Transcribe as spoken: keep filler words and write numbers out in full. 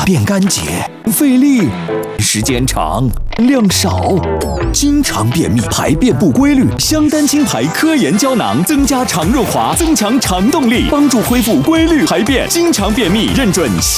便干洁，费力，时间长，量少，经常便秘，排便不规律。香丹清排科研胶囊增加肠润滑，增强肠动力，帮助恢复规律排便。经常便秘认准。